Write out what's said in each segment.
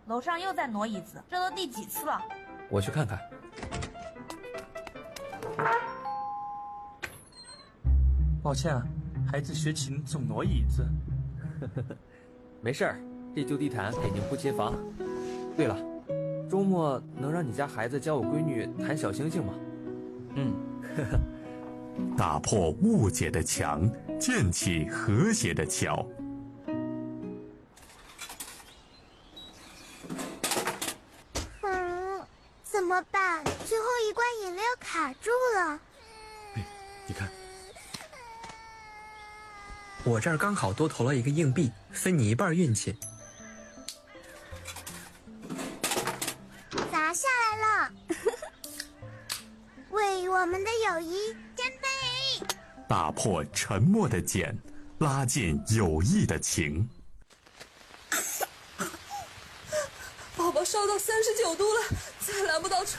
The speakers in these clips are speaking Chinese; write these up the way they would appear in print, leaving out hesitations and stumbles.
楼上又在挪椅子，这都第几次了？ 我去看看。 抱歉啊，孩子学琴总挪椅子。 没事儿，这旧地毯给您不揭防。对了，周末能让你家孩子教我闺女弹小星星吗？ 打破误解的墙，建起和谐的桥。 怎么办？最后一罐饮料卡住了。 你看， 我这儿刚好多投了一个硬币，分你一半运气。 砸下来了。为我们的友谊干杯！ 打破沉默的茧，拉近友谊的情。 宝宝烧到39度了，再拦不到车。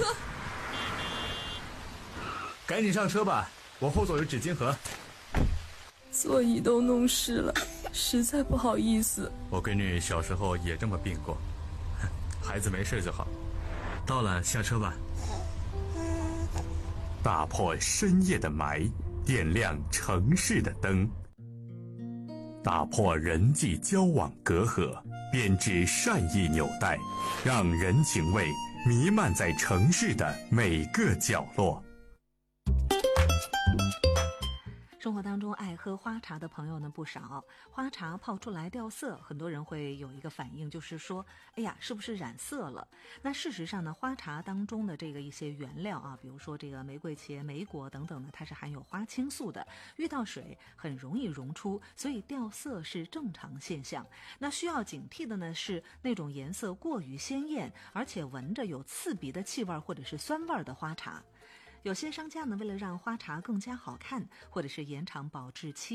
赶紧上车吧，我后座有纸巾盒。 座椅都弄湿了，实在不好意思。 我闺女小时候也这么病过，孩子没事就好。到了，下车吧。 打破深夜的霾，点亮城市的灯。打破人际交往隔阂，编织善意纽带，让人情味弥漫在城市的每个角落。 生活当中爱喝花茶的朋友呢不少，花茶泡出来掉色，很多人会有一个反应，就是说哎呀是不是染色了。那事实上呢，花茶当中的这个一些原料啊，比如说这个玫瑰茄、莓果等等呢，它是含有花青素的，遇到水很容易溶出，所以掉色是正常现象。那需要警惕的呢是那种颜色过于鲜艳，而且闻着有刺鼻的气味或者是酸味的花茶。有些商家呢，为了让花茶更加好看，或者是延长保质期，